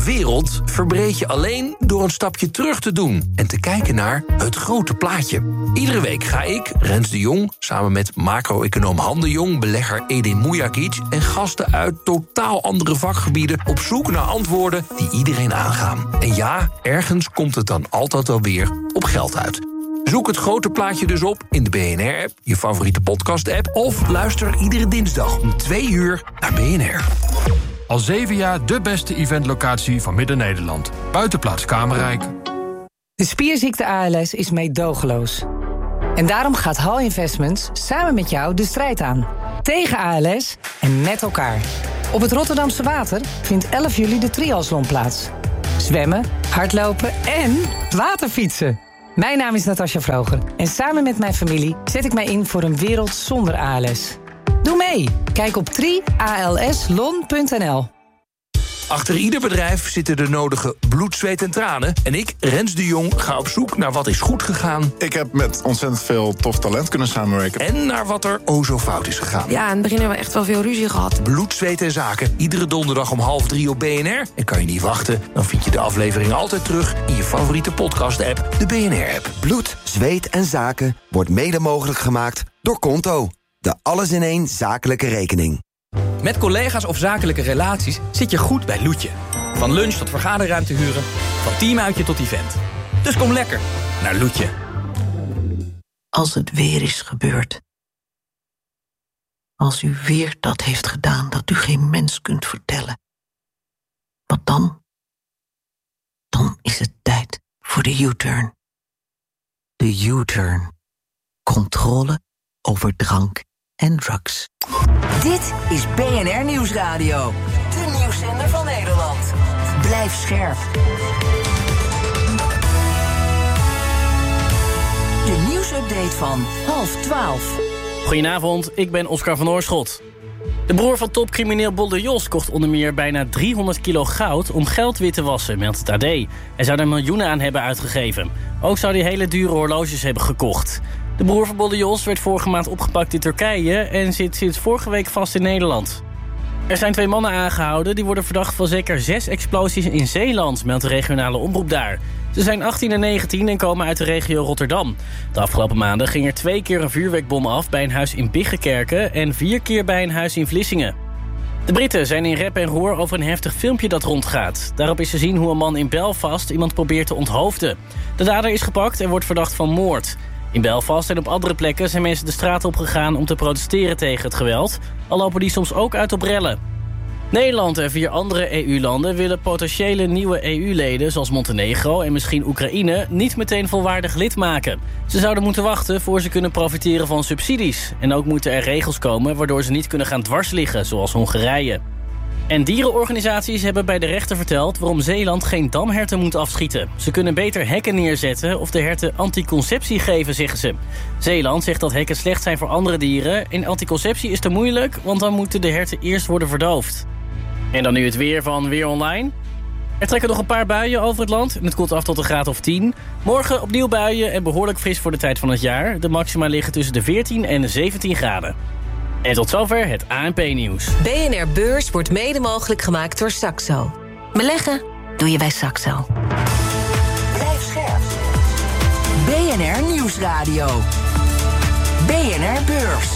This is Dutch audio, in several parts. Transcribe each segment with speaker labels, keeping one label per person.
Speaker 1: wereld verbreed je alleen door een stapje terug te doen en te kijken naar het grote plaatje. Iedere week ga ik, Rens de Jong, samen met macro-econoom Han de Jong, belegger Edin Mujagic en gasten uit totaal andere vakgebieden op zoek naar antwoorden die iedereen aangaan. En ja, ergens komt het dan altijd wel weer op geld uit. Zoek het grote plaatje dus op in de BNR-app, je favoriete podcast-app, of luister iedere dinsdag om 2 uur naar BNR.
Speaker 2: Al 7 jaar de beste eventlocatie van Midden-Nederland. Buitenplaats Kamerrijk.
Speaker 3: De spierziekte ALS is meedogenloos. En daarom gaat HAL Investments samen met jou de strijd aan. Tegen ALS en met elkaar. Op het Rotterdamse Water vindt 11 juli de triathlon plaats. Zwemmen, hardlopen en waterfietsen. Mijn naam is Natasja Vroger en samen met mijn familie zet ik mij in voor een wereld zonder ALS. Doe mee! Kijk op trialslon.nl.
Speaker 1: Achter ieder bedrijf zitten de nodige bloed, zweet en tranen. En ik, Rens de Jong, ga op zoek naar wat is goed gegaan.
Speaker 4: Ik heb met ontzettend veel tof talent kunnen samenwerken.
Speaker 1: En naar wat er zo fout is gegaan.
Speaker 5: Ja, in het begin hebben we echt wel veel ruzie gehad.
Speaker 1: Bloed, zweet en zaken. Iedere donderdag om 2:30 op BNR. En kan je niet wachten, dan vind je de aflevering altijd terug in je favoriete podcast-app, de BNR-app.
Speaker 6: Bloed, zweet en zaken wordt mede mogelijk gemaakt door Konto. De alles-in-één zakelijke rekening.
Speaker 7: Met collega's of zakelijke relaties zit je goed bij Loetje. Van lunch tot vergaderruimte huren, van teamuitje tot event. Dus kom lekker naar Loetje.
Speaker 8: Als het weer is gebeurd. Als u weer dat heeft gedaan dat u geen mens kunt vertellen. Wat dan? Dan is het tijd voor de U-turn. De U-turn. Controle over drank en drugs.
Speaker 9: Dit is BNR Nieuwsradio. De nieuwszender van Nederland. Blijf scherp. De nieuwsupdate van 11:30.
Speaker 10: Goedenavond, ik ben Oscar van Oorschot. De broer van topcrimineel Bolle Jos kocht onder meer bijna 300 kilo goud om geld wit te wassen, meldt het AD. Hij zou er miljoenen aan hebben uitgegeven. Ook zou hij hele dure horloges hebben gekocht. De broer van Bolle Jos werd vorige maand opgepakt in Turkije en zit sinds vorige week vast in Nederland. Er zijn 2 mannen aangehouden die worden verdacht van zeker 6 explosies in Zeeland, meldt de regionale omroep daar. Ze zijn 18 en 19 en komen uit de regio Rotterdam. De afgelopen maanden ging er 2 keer een vuurwerkbom af bij een huis in Biggenkerken en 4 keer bij een huis in Vlissingen. De Britten zijn in rep en roer over een heftig filmpje dat rondgaat. Daarop is te zien hoe een man in Belfast iemand probeert te onthoofden. De dader is gepakt en wordt verdacht van moord. In Belfast en op andere plekken zijn mensen de straat opgegaan om te protesteren tegen het geweld, al lopen die soms ook uit op rellen. Nederland en 4 andere EU-landen willen potentiële nieuwe EU-leden, zoals Montenegro en misschien Oekraïne, niet meteen volwaardig lid maken. Ze zouden moeten wachten voor ze kunnen profiteren van subsidies. En ook moeten er regels komen waardoor ze niet kunnen gaan dwarsliggen, zoals Hongarije. En dierenorganisaties hebben bij de rechter verteld waarom Zeeland geen damherten moet afschieten. Ze kunnen beter hekken neerzetten of de herten anticonceptie geven, zeggen ze. Zeeland zegt dat hekken slecht zijn voor andere dieren. En anticonceptie is te moeilijk, want dan moeten de herten eerst worden verdoofd. En dan nu het weer van Weer Online. Er trekken nog een paar buien over het land en het koelt af tot een graad of 10. Morgen opnieuw buien en behoorlijk fris voor de tijd van het jaar. De maxima liggen tussen de 14 en de 17 graden. En tot zover het ANP-nieuws.
Speaker 9: BNR Beurs wordt mede mogelijk gemaakt door Saxo. Beleggen doe je bij Saxo. Blijf scherp. BNR Nieuwsradio. BNR Beurs.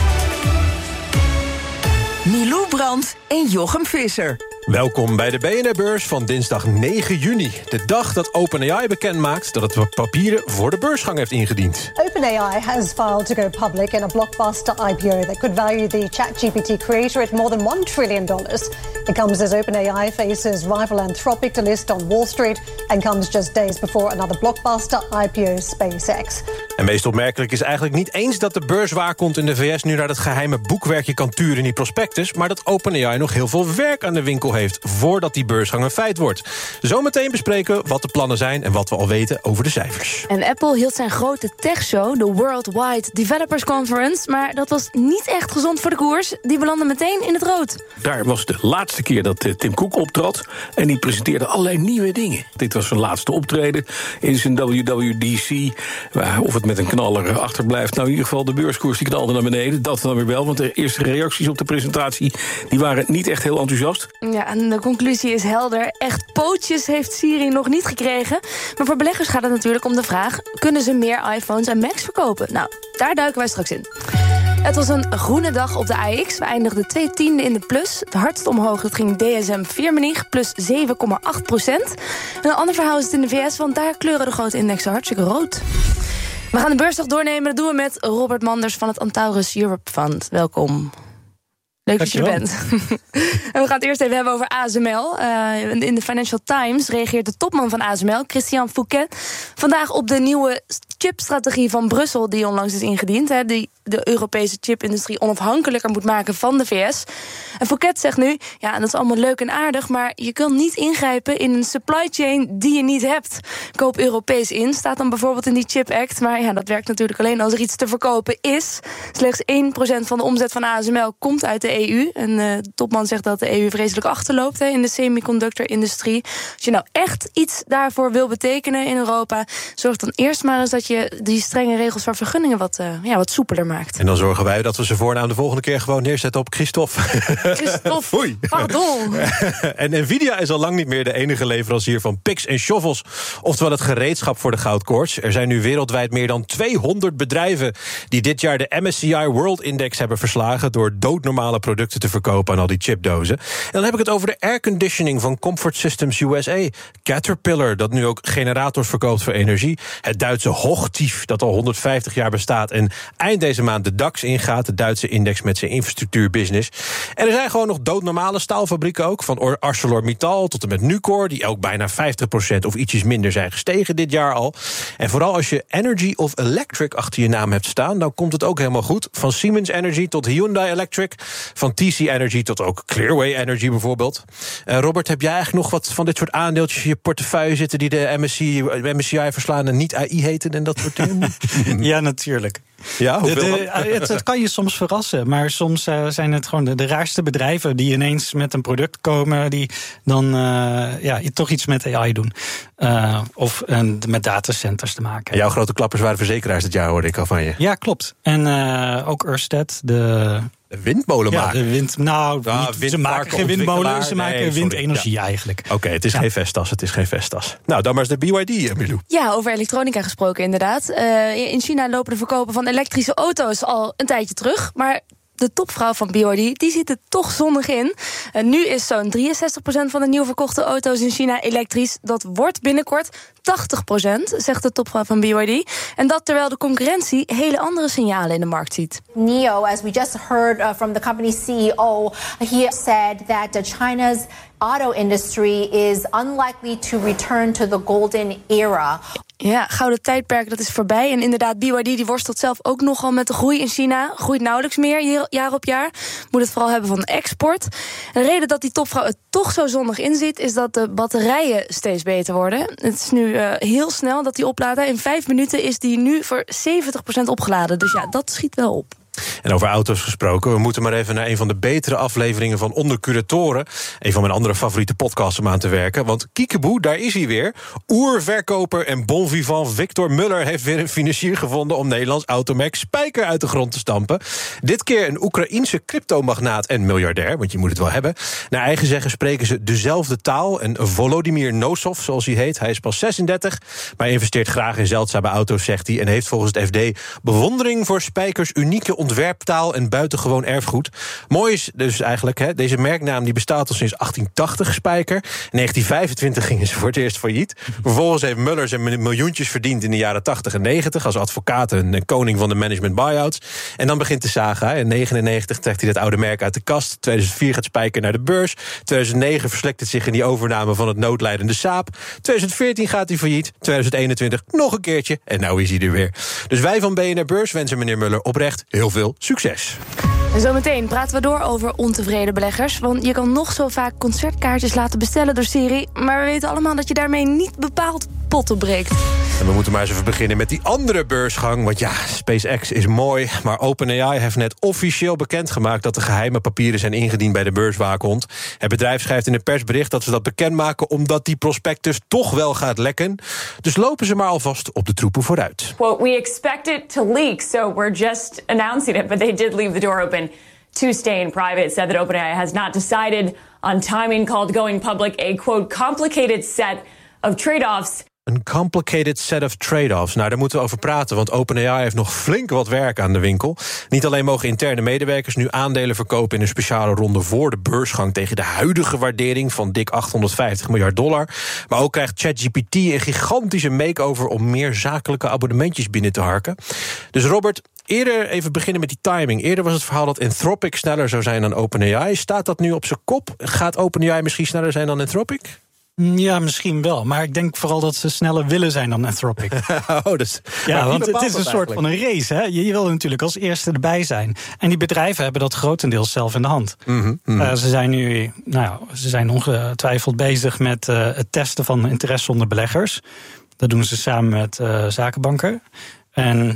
Speaker 9: Milou Brandt en Jochem Visser.
Speaker 11: Welkom bij de BNR-beurs van dinsdag 9 juni. De dag dat OpenAI bekendmaakt dat het papieren voor de beursgang heeft ingediend.
Speaker 12: OpenAI has filed to go public in a blockbuster IPO that could value the ChatGPT creator at more than $1 trillion. It comes as OpenAI faces rival Anthropic to list on Wall Street and comes just days before another blockbuster IPO, SpaceX.
Speaker 11: En meest opmerkelijk is eigenlijk niet eens dat de beurswaakhond in de VS nu naar het geheime boekwerkje kan turen in die prospectus, maar dat OpenAI nog heel veel werk aan de winkel heeft voordat die beursgang een feit wordt. Zometeen bespreken wat de plannen zijn en wat we al weten over de cijfers.
Speaker 13: En Apple hield zijn grote techshow, de Worldwide Developers Conference, maar dat was niet echt gezond voor de koers. Die belandde meteen in het rood.
Speaker 14: Daar was de laatste keer dat Tim Cook optrad en die presenteerde allerlei nieuwe dingen. Dit was zijn laatste optreden in zijn WWDC. Of het met een knaller achterblijft. Nou, in ieder geval de beurskoers die knalde naar beneden. Dat dan weer wel, want de eerste reacties op de presentatie die waren niet echt heel enthousiast.
Speaker 13: Ja, Ja, en de conclusie is helder. Echt pootjes heeft Siri nog niet gekregen. Maar voor beleggers gaat het natuurlijk om de vraag... kunnen ze meer iPhones en Macs verkopen? Nou, daar duiken wij straks in. Het was een groene dag op de AEX. We eindigden 2/10 in de plus. Het hardst omhoog het ging DSM-Firmenich, plus 7,8%. Een ander verhaal is het in de VS, want daar kleuren de grote indexen hartstikke rood. We gaan de beursdag doornemen. Dat doen we met Robert Manders van het Antaurus Europe Fund. Welkom. Leuk dat je er bent. En we gaan het eerst even hebben over ASML. In de Financial Times reageert de topman van ASML, Christian Fouquet, vandaag op de nieuwe chipstrategie van Brussel die onlangs is ingediend. Die de Europese chipindustrie onafhankelijker moet maken van de VS. En Fouquet zegt nu, ja, dat is allemaal leuk en aardig, maar je kan niet ingrijpen in een supply chain die je niet hebt. Koop Europees in, staat dan bijvoorbeeld in die Chip Act. Maar ja, dat werkt natuurlijk alleen als er iets te verkopen is. Slechts 1% van de omzet van ASML komt uit de EU. En de topman zegt dat de EU vreselijk achterloopt in de semiconductor-industrie. Als je nou echt iets daarvoor wil betekenen in Europa, zorg dan eerst maar eens dat je die strenge regels voor vergunningen wat soepeler maakt.
Speaker 11: En dan zorgen wij dat we zijn voornaam de volgende keer gewoon neerzetten op Christophe.
Speaker 13: Christophe, pardon.
Speaker 11: En Nvidia is al lang niet meer de enige leverancier van picks en shovels, oftewel het gereedschap voor de goudkoorts. Er zijn nu wereldwijd meer dan 200 bedrijven die dit jaar de MSCI World Index hebben verslagen door doodnormale producten te verkopen aan al die chipdozen. En dan heb ik het over de airconditioning van Comfort Systems USA, Caterpillar, dat nu ook generators verkoopt voor energie, het Duitse Hochtief, dat al 150 jaar bestaat en eind deze maand de DAX ingaat, de Duitse index met zijn infrastructuurbusiness. En er zijn gewoon nog doodnormale staalfabrieken ook, van ArcelorMittal tot en met Nucor, die ook bijna 50% of ietsjes minder zijn gestegen dit jaar al. En vooral als je Energy of Electric achter je naam hebt staan, dan komt het ook helemaal goed. Van Siemens Energy tot Hyundai Electric, van TC Energy tot ook Clearway Energy bijvoorbeeld. Robert, heb jij eigenlijk nog wat van dit soort aandeeltjes in je portefeuille zitten die de MSCI verslaan en niet AI heten en dat soort dingen?
Speaker 15: Ja, natuurlijk.
Speaker 11: Ja,
Speaker 15: het kan je soms verrassen, maar soms zijn het gewoon de raarste bedrijven die ineens met een product komen die dan toch iets met AI doen. Of met datacenters te maken.
Speaker 11: En jouw grote klappers waren verzekeraars dit jaar, hoorde ik al van je.
Speaker 15: Ja, klopt. En ook Ørsted, de
Speaker 11: windmolenmaker.
Speaker 15: Ze maken geen windmolen, ze maken windenergie eigenlijk.
Speaker 11: Oké, het is geen Vestas, Nou, dan maar eens de BYD, Milou.
Speaker 13: Ja, over elektronica gesproken inderdaad. In China lopen de verkopen van elektrische auto's al een tijdje terug, maar de topvrouw van BYD, die zit er toch zonnig in. Nu is zo'n 63% van de nieuw verkochte auto's in China elektrisch. Dat wordt binnenkort 80%, zegt de topvrouw van BYD. En dat terwijl de concurrentie hele andere signalen in de markt ziet.
Speaker 16: NIO, as we just heard from the company CEO, he said that China's auto industry is unlikely to return to the golden era.
Speaker 13: Ja, gouden tijdperk, dat is voorbij. En inderdaad, BYD die worstelt zelf ook nogal met de groei in China. Groeit nauwelijks meer, jaar op jaar. Moet het vooral hebben van export. En de reden dat die topvrouw het toch zo zonnig inziet, is dat de batterijen steeds beter worden. Het is nu heel snel dat die opladen. In 5 minuten is die nu voor 70% opgeladen. Dus ja, dat schiet wel op.
Speaker 11: En over auto's gesproken, we moeten maar even naar een van de betere afleveringen van Onder Curatoren. Een van mijn andere favoriete podcasts om aan te werken. Want kiekeboe, daar is hij weer. Oerverkoper en bon vivant Victor Muller heeft weer een financier gevonden om Nederlands automerk Spijker uit de grond te stampen. Dit keer een Oekraïense cryptomagnaat en miljardair, want je moet het wel hebben. Naar eigen zeggen spreken ze dezelfde taal. En Volodymyr Nosov, zoals hij heet, hij is pas 36, maar investeert graag in zeldzame auto's, zegt hij. En heeft volgens het FD bewondering voor Spijkers unieke ontwerptaal en buitengewoon erfgoed. Mooi is dus eigenlijk, deze merknaam die bestaat al sinds 1880, Spijker. In 1925 gingen ze voor het eerst failliet. Vervolgens heeft Muller zijn miljoentjes verdiend in de jaren 80 en 90... als advocaat en koning van de management buyouts. En dan begint de saga. In 1999 trekt hij dat oude merk uit de kast. 2004 gaat Spijker naar de beurs. 2009 verslikt het zich in die overname van het noodlijdende Saab. 2014 gaat hij failliet. 2021 nog een keertje. En nou is hij er weer. Dus wij van BNR Beurs wensen meneer Muller oprecht heel veel succes.
Speaker 13: En zometeen praten we door over ontevreden beleggers. Want je kan nog zo vaak concertkaartjes laten bestellen door Siri, maar we weten allemaal dat je daarmee niet bepaald potten breekt.
Speaker 11: En we moeten maar eens even beginnen met die andere beursgang. Want ja, SpaceX is mooi, maar OpenAI heeft net officieel bekendgemaakt dat de geheime papieren zijn ingediend bij de beurswaakhond. Het bedrijf schrijft in een persbericht dat ze dat bekendmaken omdat die prospectus toch wel gaat lekken. Dus lopen ze maar alvast op de troepen vooruit.
Speaker 17: Well, we expect it to leak, so we're just announcing it, but they did leave the door open to stay in private. It said that OpenAI has not decided on timing, called going public a, quote, complicated set of trade-offs.
Speaker 11: Een complicated set of trade-offs. Nou, daar moeten we over praten, want OpenAI heeft nog flink wat werk aan de winkel. Niet alleen mogen interne medewerkers nu aandelen verkopen in een speciale ronde voor de beursgang tegen de huidige waardering van dik $850 miljard. Maar ook krijgt ChatGPT een gigantische makeover om meer zakelijke abonnementjes binnen te harken. Dus Robert, eerder even beginnen met die timing. Eerder was het verhaal dat Anthropic sneller zou zijn dan OpenAI. Staat dat nu op zijn kop? Gaat OpenAI misschien sneller zijn dan Anthropic?
Speaker 15: Ja, misschien wel. Maar ik denk vooral dat ze sneller willen zijn dan Anthropic.
Speaker 11: Dus,
Speaker 15: ja, want het is een soort van een race. Hè? Je wil natuurlijk als eerste erbij zijn. En die bedrijven hebben dat grotendeels zelf in de hand. Ze zijn nu, ze zijn ongetwijfeld bezig met het testen van interesse onder beleggers. Dat doen ze samen met zakenbanken. En